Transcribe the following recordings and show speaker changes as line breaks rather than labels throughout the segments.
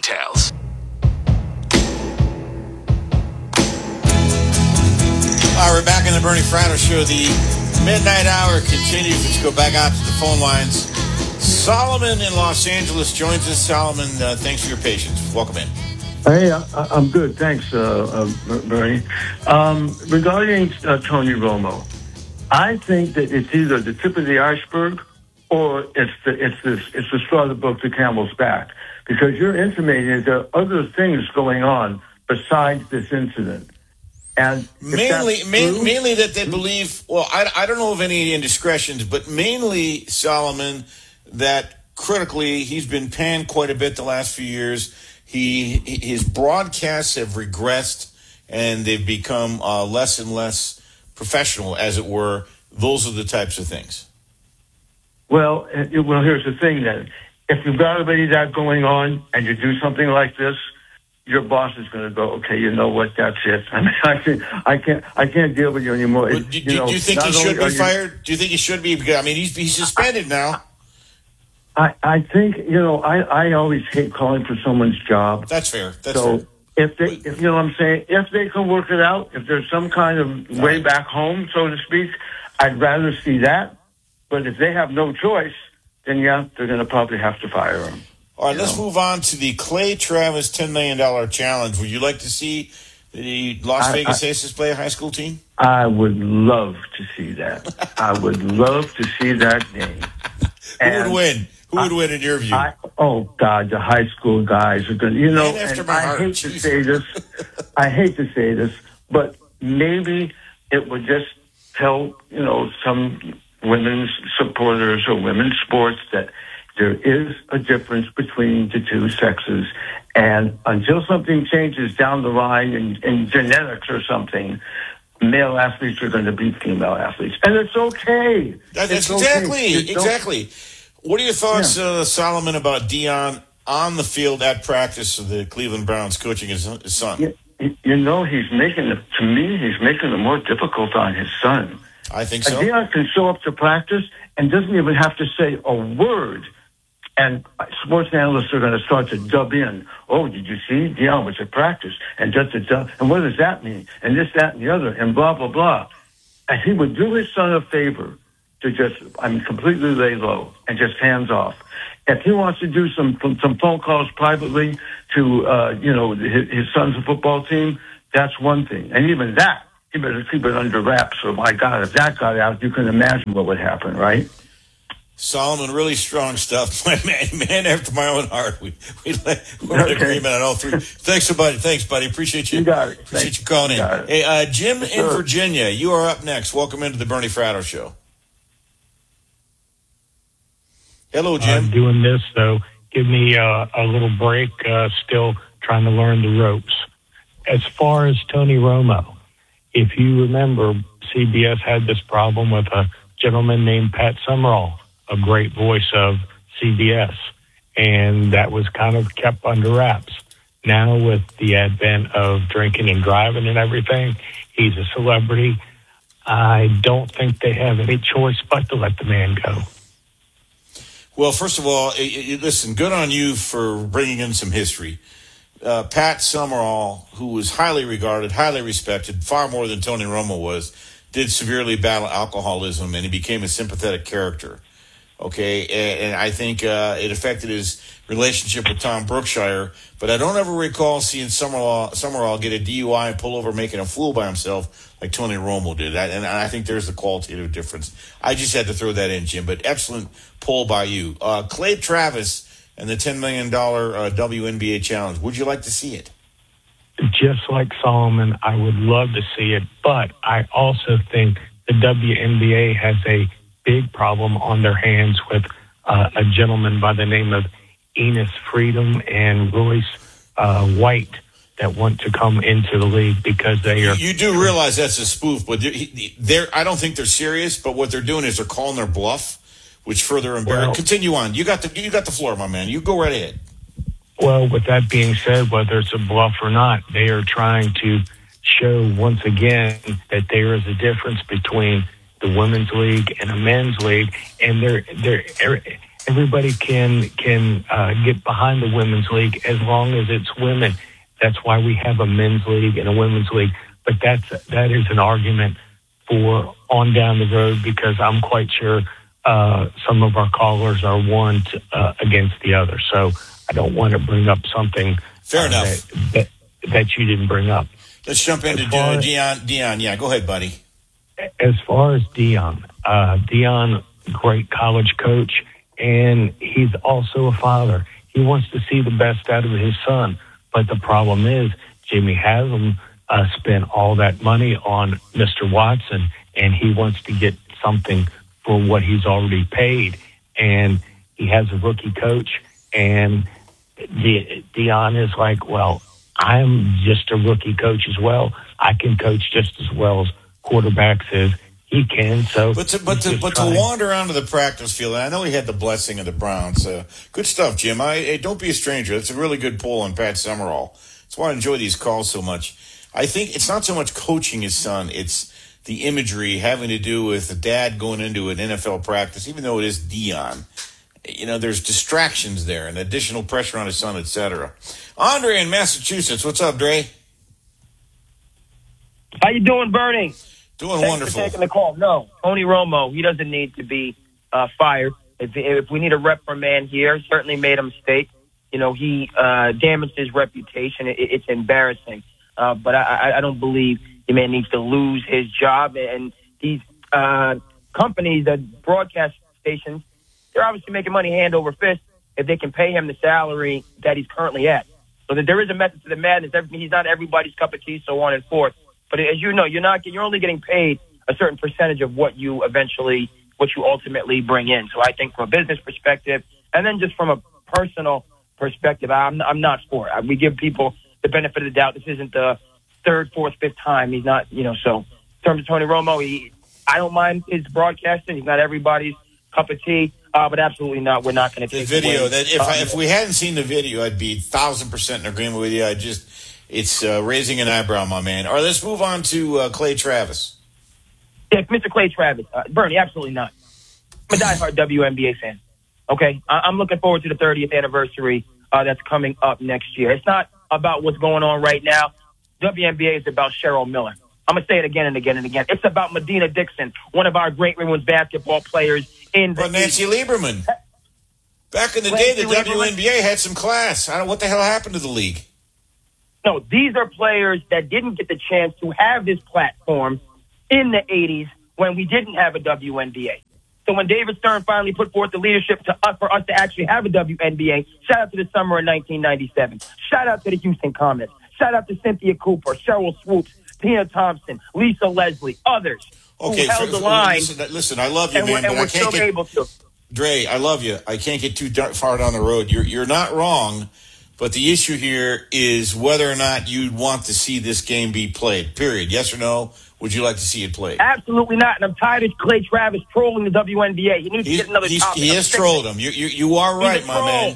details.
All right, we're back in the Bernie Fratto Show. The midnight hour continues. Let's go back out to the phone lines. Solomon in Los Angeles joins us. Solomon, thanks for your patience. Welcome in.
Hey, I'm good. Thanks, Bernie. Regarding Tony Romo, I think that it's either the tip of the iceberg or it's the straw that broke the camel's back, because you're intimating that there are other things going on besides this incident. And
mainly that they believe, well, I don't know of any indiscretions, but mainly, Solomon, that critically he's been panned quite a bit the last few years. His broadcasts have regressed, and they've become less and less professional, as it were. Those are the types of things.
Well, here's the thing then. If you've got already that going on and you do something like this, your boss is going to go, okay, you know what, that's it. I mean, I can't deal with you anymore.
Do you think he should be fired? Do you think he should be? Because, I mean, he's suspended now.
I think, I always hate calling for someone's job.
That's fair.
Fair. If you know what I'm saying, if they can work it out, if there's some kind of way back home, so to speak, I'd rather see that. But if they have no choice, then yeah, they're going to probably have to fire him.
All right, let's move on to the Clay Travis $10 million challenge. Would you like to see the Las Vegas Aces play a high school team?
I would love to see that. I would love to see that game.
Who would win? Who would win in your view?
God, the high school guys are good. And I hate to say this, but maybe it would just tell, some women's supporters or women's sports that there is a difference between the two sexes. And until something changes down the line in genetics or something, male athletes are going to beat female athletes. And it's okay.
That's exactly. What are your thoughts, Solomon, about Deion on the field at practice of the Cleveland Browns coaching his son?
He's making it more difficult on his son.
I think so.
Deion can show up to practice and doesn't even have to say a word. And sports analysts are going to start to dub in. Oh, did you see? Deion was at practice. And and what does that mean? And this, that, and the other, and blah, blah, blah. And he would do his son a favor to completely lay low and just hands off. If he wants to do some phone calls privately to, his son's football team, that's one thing. And even that, he better keep it under wraps. So, my God, if that got out, you can imagine what would happen, right?
Solomon, really strong stuff. Man after my own heart. We're in agreement on all three. Thanks, buddy. Appreciate you.
You got it.
Appreciate you calling in. Hey, Jim in Virginia, you are up next. Welcome into the Bernie Fratto Show. Hello, Jim.
I'm doing this, though. Give me a little break. Still trying to learn the ropes. As far as Tony Romo, if you remember, CBS had this problem with a gentleman named Pat Summerall, a great voice of CBS, and that was kind of kept under wraps. Now, with the advent of drinking and driving and everything, he's a celebrity. I don't think they have any choice but to let the man go.
Well, first of all, listen, good on you for bringing in some history. Pat Summerall, who was highly regarded, highly respected, far more than Tony Romo was, did severely battle alcoholism, and he became a sympathetic character. Okay, and I think it affected his relationship with Tom Brookshire, but I don't ever recall seeing Summerall get a DUI and pull over making a fool by himself like Tony Romo did. And I think there's the qualitative difference. I just had to throw that in, Jim, but excellent poll by you. Clay Travis and the $10 million WNBA challenge. Would you like to see it?
Just like Solomon, I would love to see it, but I also think the WNBA has a big problem on their hands with a gentleman by the name of Enos Freedom and Royce White that want to come into the league because they are... You
do realize that's a spoof, but I don't think they're serious, but what they're doing is they're calling their bluff, which further embarrasses... Well, continue on. You got the floor, my man. You go right ahead.
Well, with that being said, whether it's a bluff or not, they are trying to show once again that there is a difference between the women's league and a men's league, and everybody can get behind the women's league as long as it's women. That's why we have a men's league and a women's league. But that is an argument for on down the road, because I'm quite sure some of our callers are one against the other. So I don't want to bring up something
fair enough
that you didn't bring up.
Let's jump into Deion. Yeah, go ahead, buddy.
As far as Deion, great college coach, and he's also a father. He wants to see the best out of his son. But the problem is Jimmy Haslam spent all that money on Mr. Watson, and he wants to get something for what he's already paid. And he has a rookie coach, and Deion is like, well, I'm just a rookie coach as well. I can coach just as well as quarterback says he can. So,
but to wander onto the practice field, and I know he had the blessing of the Browns. Good stuff, Jim. Hey, don't be a stranger. That's a really good poll on Pat Summerall. That's why I enjoy these calls so much. I think it's not so much coaching his son; it's the imagery having to do with the dad going into an NFL practice, even though it is Deion. You know, there's distractions there and additional pressure on his son, etc. Andre in Massachusetts, what's up, Dre?
How you doing, Bernie?
Doing
Thanks
wonderful.
for taking the call. No, Tony Romo, he doesn't need to be fired. If we need a reprimand here, certainly made a mistake. You know, he damaged his reputation. It's embarrassing. But I don't believe the man needs to lose his job. And these companies, the broadcast stations, they're obviously making money hand over fist if they can pay him the salary that he's currently at. So that there is a method to the madness. He's not everybody's cup of tea, so on and forth. But as you know, you're only getting paid a certain percentage of what you ultimately bring in. So I think from a business perspective, and then just from a personal perspective, I'm not for it. We give people the benefit of the doubt. This isn't the third, fourth, fifth time. He's not, so in terms of Tony Romo, I don't mind his broadcasting. He's not everybody's cup of tea. But absolutely not. We're not going to take
the video.
Away.
That if we hadn't seen the video, I'd be 1,000% in agreement with you. It's raising an eyebrow, my man. All right, let's move on to Clay Travis.
Yeah, Mr. Clay Travis, Bernie, absolutely not. I'm a diehard WNBA fan. Okay, I'm looking forward to the 30th anniversary that's coming up next year. It's not about what's going on right now. WNBA is about Cheryl Miller. I'm going to say it again and again and again. It's about Medina Dixon, one of our great women's basketball players in the
Nancy Lieberman. Back in the day, the WNBA had some class. I don't know what the hell happened to the league.
No, these are players that didn't get the chance to have this platform in the 80s when we didn't have a WNBA. So when David Stern finally put forth the leadership for us to actually have a WNBA, shout out to the summer of 1997. Shout out to the Houston Comets. Shout out to Cynthia Cooper, Cheryl Swoops, Tina Thompson, Lisa Leslie, others who held the line.
Listen, I love you, man, but I can't get able to. Dre, I love you. I can't get too far down the road. You're not wrong, but the issue here is whether or not you'd want to see this game be played. Period. Yes or no? Would you like to see it played?
Absolutely not. And I'm tired of Clay Travis trolling the WNBA. He needs to get another topic.
He has trolled him. You are right, my man.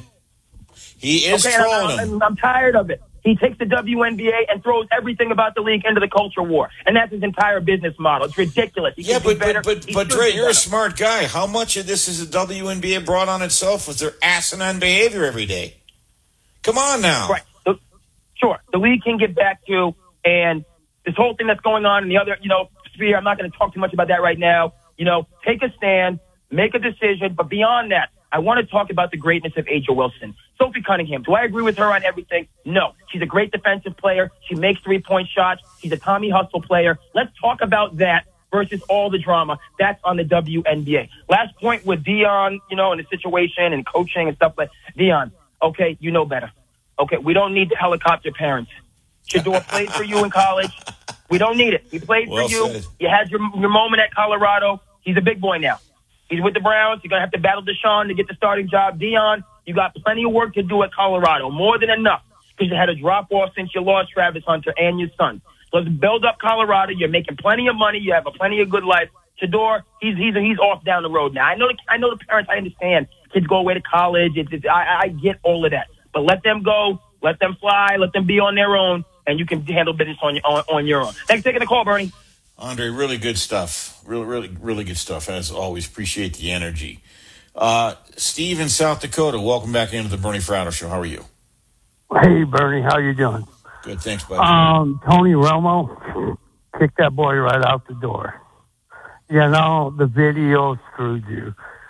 He is trolling him.
I'm tired of it. He takes the WNBA and throws everything about the league into the culture war. And that's his entire business model. It's ridiculous.
But Dre, you're a smart guy. How much of this is the WNBA brought on itself with their asinine behavior every day? Come on now.
Right. Sure. The league can get back to, and this whole thing that's going on in the other, sphere, I'm not going to talk too much about that right now. Take a stand, make a decision. But beyond that, I want to talk about the greatness of A'ja Wilson. Sophie Cunningham, do I agree with her on everything? No. She's a great defensive player. She makes three-point shots. She's a Tommy Hustle player. Let's talk about that versus all the drama. That's on the WNBA. Last point with Deion, and the situation and coaching and stuff like Deion. Okay, you know better. Okay, we don't need the helicopter parents. Shador played for you in college. We don't need it. He played for you.
Said.
You had your moment at Colorado. He's a big boy now. He's with the Browns. You're going to have to battle Deshaun to get the starting job. Deion, you got plenty of work to do at Colorado, more than enough, because you had a drop-off since you lost Travis Hunter and your son. So let's build up Colorado. You're making plenty of money. You have a plenty of good life. Shador, he's off down the road now. I know the parents. I understand. Kids go away to college. I get all of that. But let them go. Let them fly. Let them be on their own, and you can handle business on your own. Thanks for taking the call, Bernie.
Andre, really good stuff. Really, really, really good stuff. As always, appreciate the energy. Steve in South Dakota, welcome back into the Bernie Fratto Show. How are you?
Hey, Bernie, how you doing?
Good, thanks, buddy.
Tony Romo kicked that boy right out the door. You know, the video screwed you.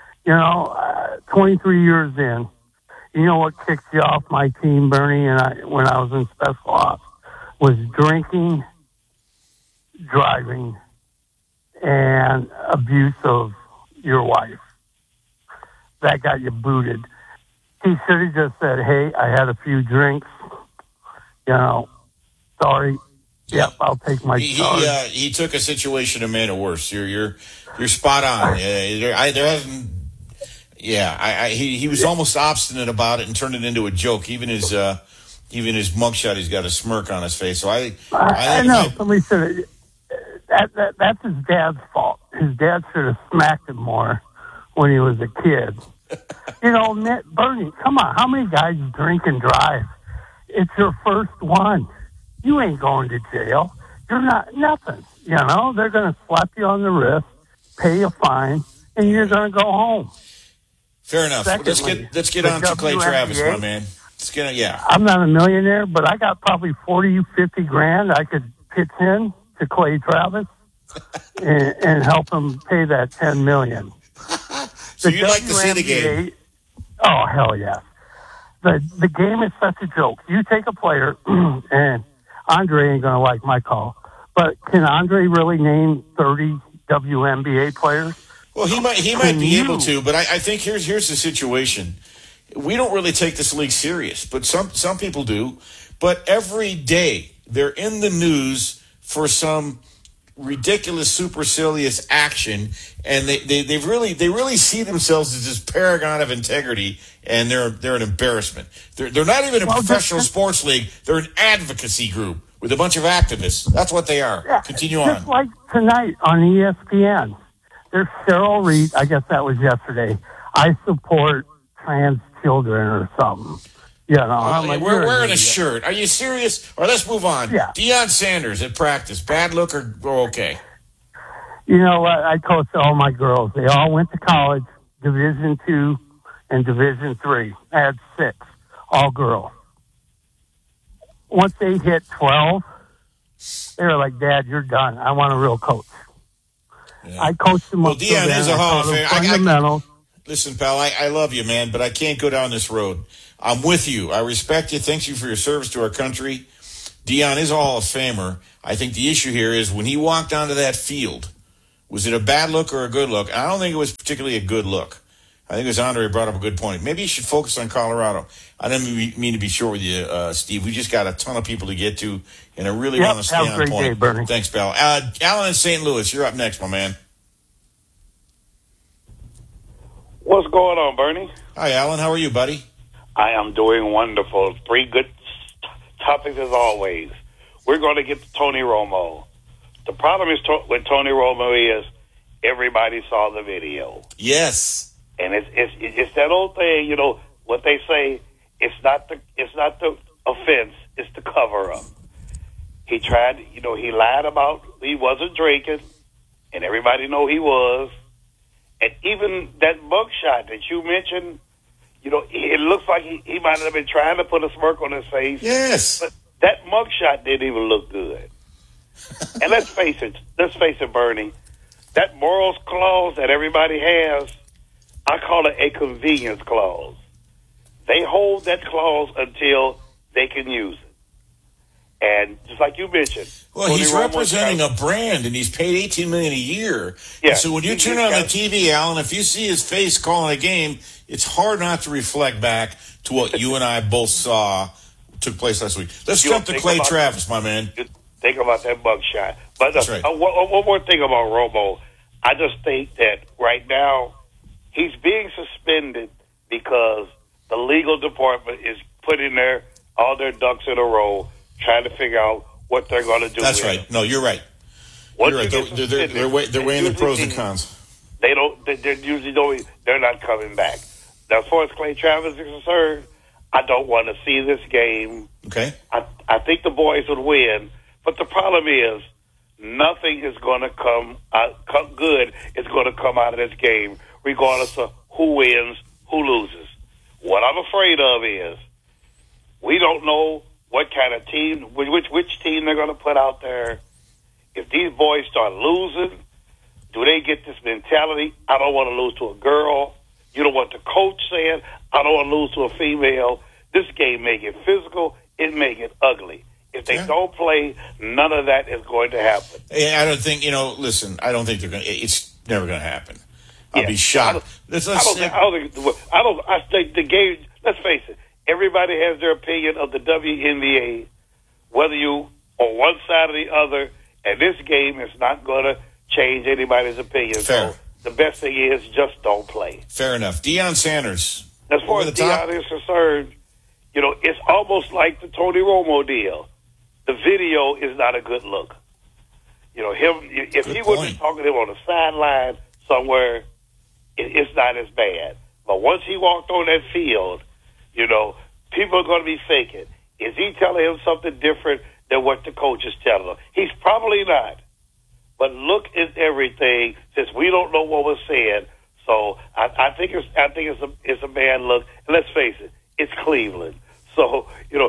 23 years in, you know what kicked you off my team, Bernie, when I was in special ops, was drinking, driving, and abuse of your wife. That got you booted. He should have just said, hey, I had a few drinks. Sorry. Yep, I'll take my charge.
He took a situation and made it worse. You're spot on. He was almost obstinate about it and turned it into a joke. Even his mugshot, he's got a smirk on his face. So I know.
Somebody said that's his dad's fault. His dad should have smacked him more when he was a kid. Bernie, come on. How many guys drink and drive? It's your first one. You ain't going to jail. You're not nothing. They're going to slap you on the wrist, pay a fine, and you're going to go home.
Fair enough.
Secondly,
let's get on to Clay Travis, my man.
I'm not a millionaire, but I got probably 40, 50 grand I could pitch in to Clay Travis and help him pay that $10 million.
So you'd like to see the game?
Oh, hell yeah. The game is such a joke. You take a player, and Andre ain't going to like my call, but can Andre really name 30 WNBA players?
Well, he might be able to, but I think here's the situation. We don't really take this league serious, but some people do. But every day they're in the news for some ridiculous, supercilious action, and they really see themselves as this paragon of integrity, and they're an embarrassment. They're not even a professional sports league. They're an advocacy group with a bunch of activists. That's what they are.
Yeah,
Continue on.
Just like tonight on ESPN. There's Cheryl Reed. I guess that was yesterday. I support trans children or something. I'm like,
wearing a shirt. Are you serious? Or let's move on.
Yeah.
Deion Sanders at practice. Bad look or okay?
You know what? I coached all my girls. They all went to college, Division II and Division III. I had 6, all girls. Once they hit 12, they were like, Dad, you're done. I want a real coach. Yeah. I coached them up.
Deion is a Hall of Fame.
Fundamentals.
Listen, pal, I love you, man, but I can't go down this road. I'm with you. I respect you. Thank you for your service to our country. Deion is a Hall of Famer. I think the issue here is when he walked onto that field, was it a bad look or a good look? I don't think it was particularly a good look. I think as Andre brought up a good point. Maybe you should focus on Colorado. I didn't mean to be short with you, Steve. We just got a ton of people to get to, and I really want to stay on point.
Have a great day, Bernie.
Thanks, pal. Alan in St. Louis, you're up next, my man.
What's going on, Bernie?
Hi, Alan. How are you, buddy?
I am doing wonderful. 3 good topics as always. We're going to get to Tony Romo. The problem is with Tony Romo is everybody saw the video.
Yes.
And it's that old thing, what they say. It's not the offense. It's the cover up. He tried. He lied about he wasn't drinking, and everybody know he was. And even that mugshot that you mentioned, it looks like he might have been trying to put a smirk on his face.
Yes.
But that mugshot didn't even look good. And let's face it, Bernie, that morals clause that everybody has, I call it a convenience clause. They hold that clause until they can use it. And just like you mentioned,
well, he's representing a brand, and he's paid $18 million a year. Yeah. And so when you turn on the TV, Alan, if you see his face calling a game, it's hard not to reflect back to what you and I both saw took place last week. Let's jump to Clay Travis, my man.
Think about that mugshot. But
that's right.
One more thing about Romo. I just think that right now he's being suspended because the legal department is putting all their ducks in a row, trying to figure out what they're going to do.
That's right. No, you're right. You're right. They're weighing the pros and cons.
They're not coming back. Now, as far as Clay Travis is concerned, I don't want to see this game.
Okay.
I think the boys would win, but the problem is nothing is going to come good. Is going to come out of this game, regardless of who wins, who loses. What I'm afraid of is we don't know what kind of team, which team they're going to put out there. If these boys start losing, do they get this mentality, I don't want to lose to a girl? You know what the coach said, I don't want to lose to a female. This game may get physical, it may get ugly. If they don't play, none of that is going to happen.
I don't think, listen, I don't think they're going to, it's never going to happen. I'll be shocked.
I think the game, let's face it, everybody has their opinion of the WNBA, whether you on one side or the other, and this game is not going to change anybody's opinion.
Fair.
So the best thing is just don't play.
Fair enough. Deion Sanders.
As far as Deion is concerned, it's almost like the Tony Romo deal. The video is not a good look. If he would be talking to him on the sideline somewhere, it's not as bad. But once he walked on that field, people are going to be thinking, is he telling him something different than what the coach is telling him? He's probably not. But look at everything, since we don't know what was said. So I think it's a bad look. And let's face it, it's Cleveland. So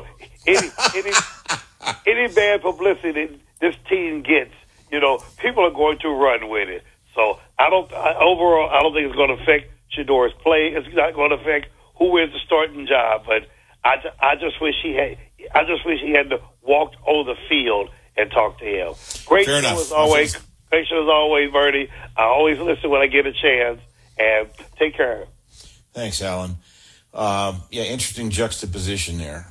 any bad publicity this team gets, people are going to run with it. So I don't think it's going to affect Shedeur's play. It's not going to affect who wins the starting job. But I just wish he had to walk on the field and talk to him. Great show as always. Great show as always, Bernie. I always listen when I get a chance. And take care.
Thanks, Alan. Interesting juxtaposition there.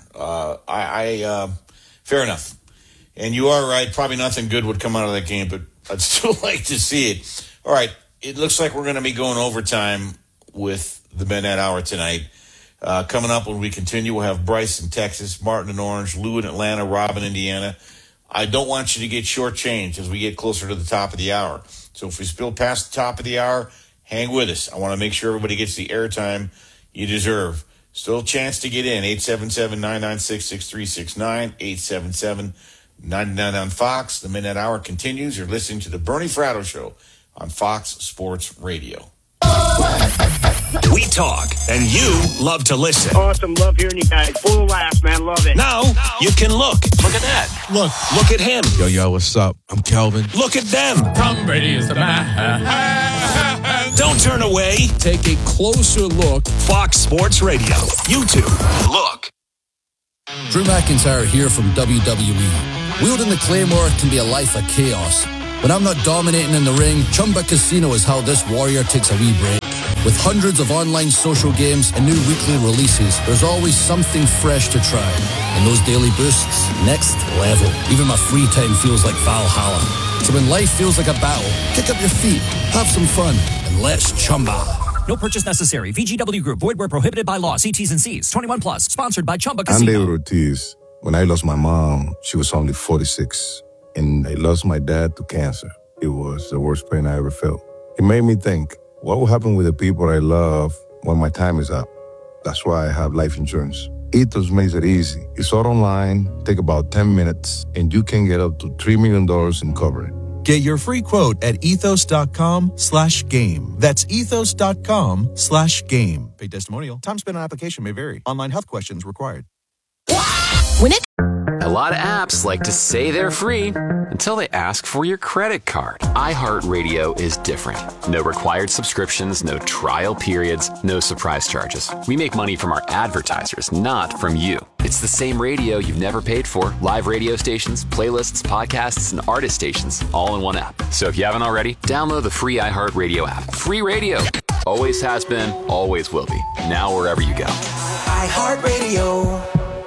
Fair enough. And you are right. Probably nothing good would come out of that game, but I'd still like to see it. All right. It looks like we're going to be going overtime with the Midnight Hour tonight. Coming up when we continue, we'll have Bryce in Texas, Martin in Orange, Lou in Atlanta, Rob in Indiana. I don't want you to get shortchanged as we get closer to the top of the hour. So if we spill past the top of the hour, hang with us. I want to make sure everybody gets the airtime you deserve. Still a chance to get in. 877-996-6369. 877-99 on Fox. The Midnight Hour continues. You're listening to the Bernie Fratto Show on Fox Sports Radio.
We talk, and you love to listen.
Awesome. Love hearing you guys. Full laugh, man. Love it.
Now you can look. Look at that. Look at him.
Yo, what's up? I'm Kelvin.
Look at them.
Tom Brady is the man.
Don't turn away.
Take a closer look.
Fox Sports Radio. YouTube. Look.
Drew McIntyre here from WWE. Wielding the Claymore can be a life of chaos. When I'm not dominating in the ring, Chumba Casino is how this warrior takes a wee break. With hundreds of online social games and new weekly releases, there's always something fresh to try. And those daily boosts, next level. Even my free time feels like Valhalla. So when life feels like a battle, kick up your feet, have some fun, and let's Chumba.
No purchase necessary. VGW Group. Void where prohibited by law. See T's and C's. 21 plus. Sponsored by Chumba Casino.
I'm David Ortiz. When I lost my mom, she was only 46. And I lost my dad to cancer. It was the worst pain I ever felt. It made me think, what will happen with the people I love when my time is up? That's why I have life insurance. Ethos makes it easy. It's all online, take about 10 minutes, and you can get up to $3 million in coverage.
Get your free quote at ethos.com/game. That's ethos.com/game. Paid testimonial. Time spent on application may vary. Online health questions required.
A lot of apps like to say they're free until they ask for your credit card. iHeartRadio is different. No required subscriptions, no trial periods, no surprise charges. We make money from our advertisers, not from you. It's the same radio you've never paid for. Live radio stations, playlists, podcasts, and artist stations, all in one app. So if you haven't already, download the free iHeartRadio app. Free radio. Always has been, always will be. Now wherever you go.
iHeartRadio.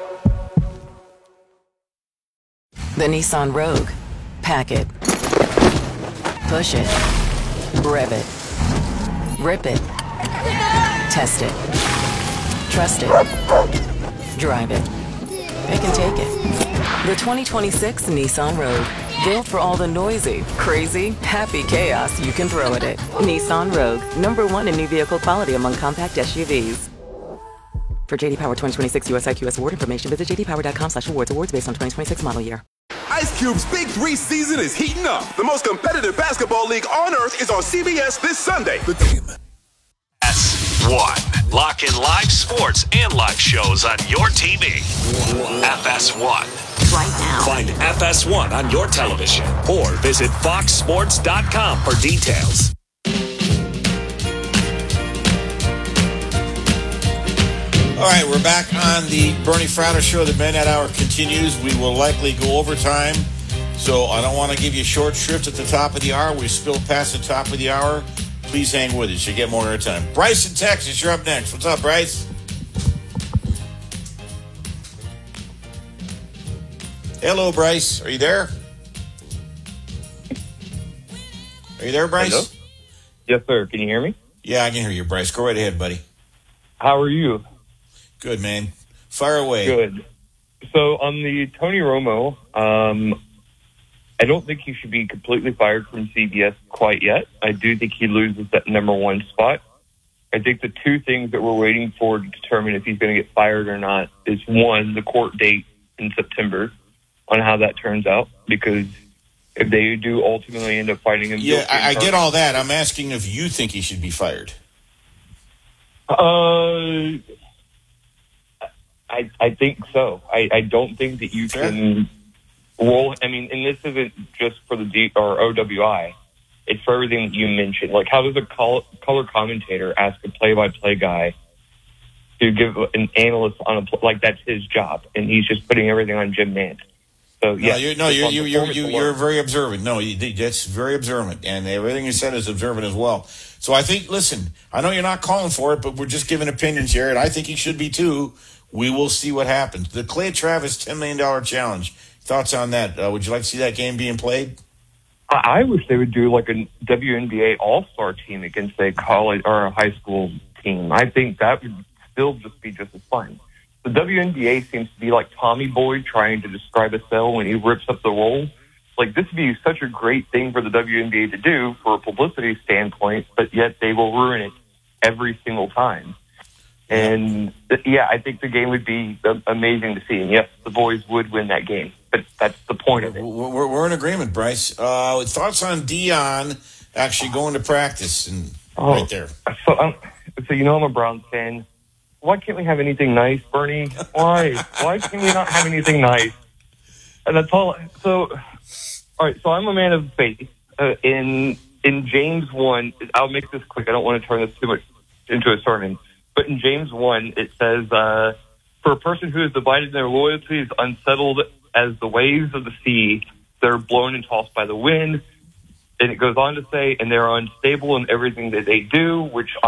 The Nissan Rogue. Pack it. Push it. Rev it. Rip it. Test it. Trust it. Drive it. It can take it. The 2026 Nissan Rogue. Built for all the noisy, crazy, happy chaos you can throw at it. Nissan Rogue. #1 in new vehicle quality among compact SUVs. For J.D. Power 2026 US IQS award information, visit jdpower.com/awards. Awards based on 2026 model year.
Ice Cube's Big 3 season is heating up. The most competitive basketball league on earth is on CBS this Sunday. The team.
FS1. Lock in live sports and live shows on your TV. FS1.
Right now.
Find FS1 on your television or visit foxsports.com for details.
All right, we're back on the Bernie Fratto Show. The Midnight Hour continues. We will likely go overtime, so I don't want to give you short shrift at the top of the hour. We're still past the top of the hour. Please hang with us. You get more airtime. Bryce in Texas, you're up next. What's up, Bryce? Hello, Bryce. Are you there? Are you there, Bryce?
Hello? Yes, sir. Can you hear me?
Yeah, I can hear you, Bryce. Go right ahead, buddy.
How are you?
Good, man. Fire away.
Good. So on the Tony Romo, I don't think he should be completely fired from CBS quite yet. I do think he loses that number one spot. I think the two things that we're waiting for to determine if he's going to get fired or not is, one, the court date in September on how that turns out, because if they do ultimately end up fighting him.
Yeah, I get all that. I'm asking if you think he should be fired.
I think so. I don't think that you can roll. I mean, and this isn't just for the OWI. It's for everything that you mentioned. Like, how does a color commentator ask a play-by-play guy to give an analyst on like that's his job, and he's just putting everything on Jim Nantz? So yeah, you're very observant.
No, that's very observant, and everything you said is observant as well. So I think, listen, I know you're not calling for it, but we're just giving opinions here, and I think he should be too. We will see what happens. The Clay Travis $10 million challenge. Thoughts on that? Would you like to see that game being played?
I wish they would do like a WNBA All-Star team against a college or a high school team. I think that would still just be just as fun. The WNBA seems to be like Tommy Boy trying to describe a cell when he rips up the roll. Like, this would be such a great thing for the WNBA to do for a publicity standpoint, but yet they will ruin it every single time. And, yeah, I think the game would be amazing to see. And, yes, the boys would win that game, but that's the point of it.
We're in agreement, Bryce. Thoughts on Dion actually going to practice and right there?
So, you know, I'm a Browns fan. Why can't we have anything nice, Bernie? Why? Why can we not have anything nice? And that's all. So, all right. So I'm a man of faith. In James 1, I'll make this quick. I don't want to turn this too much into a sermon. But in James 1, it says, for a person who is divided in their loyalty is unsettled as the waves of the sea. They're blown and tossed by the wind. And it goes on to say, and they're unstable in everything that they do, which